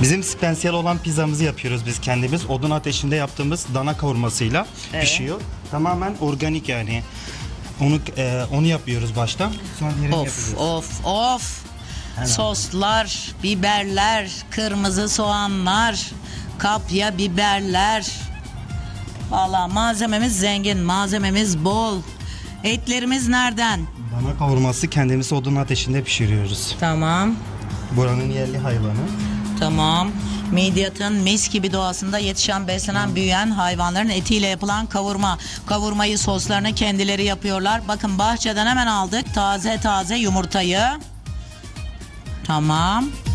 Bizim spensiyel olan pizzamızı yapıyoruz biz kendimiz. Odun ateşinde yaptığımız dana kavurmasıyla pişiyor. Tamamen organik yani. Onu yapıyoruz başta. Sonra diğerini yapıyoruz. Of. Soslar, biberler, kırmızı soğanlar, kapya biberler. Valla malzememiz zengin, malzememiz bol. Etlerimiz nereden? Dana kavurması kendimiz odun ateşinde pişiriyoruz. Tamam. Buranın yerli hayvanı. Tamam. Midyat'ın mis gibi doğasında yetişen, beslenen, büyüyen hayvanların etiyle yapılan kavurma. Kavurmayı, soslarını kendileri yapıyorlar. Bakın bahçeden hemen aldık taze yumurtayı. Tamam.